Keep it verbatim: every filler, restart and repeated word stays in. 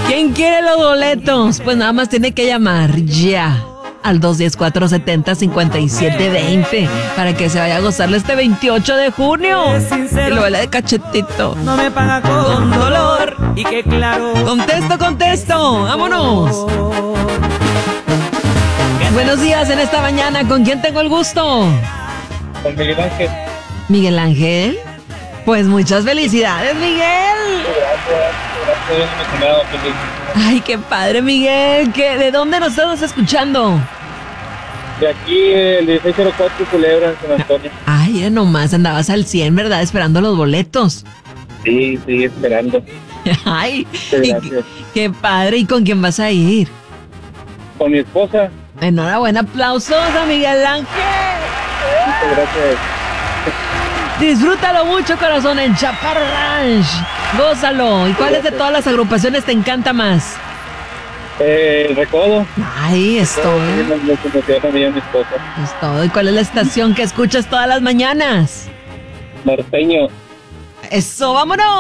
¿Quién quiere los boletos? Pues nada más tiene que llamar ya al dos uno cero, cuatro siete cero, cinco siete dos cero para que se vaya a gozarle este veintiocho de junio. Y lo baila de cachetito. No me paga con dolor. Y que claro. Contesto, contesto. Vámonos. Buenos días en esta mañana. ¿Con quién tengo el gusto? Con Miguel Ángel. ¿Miguel Ángel? Pues muchas felicidades, Miguel. Gracias, gracias. Ay, qué padre, Miguel. ¿Qué, ¿De dónde nos estás escuchando? De aquí, el dieciséis cero cuatro Culebra, en San Antonio. Ay, era nomás andabas al cien, ¿verdad? Esperando los boletos. Sí, sí, esperando. Ay, Sí, y gracias. qué, qué padre. ¿Y con quién vas a ir? Con mi esposa. Enhorabuena, aplausos a Miguel Ángel. Muchas gracias. Disfrútalo mucho, corazón, en Chaparro Ranch. Gózalo. ¿Y cuáles de todas las agrupaciones te encanta más? Eh, el recodo. Ay, es todo. Lo lo conocí también a mi esposa. Es todo. ¿Y cuál es la estación que escuchas todas las mañanas? Norteño. Eso, vámonos.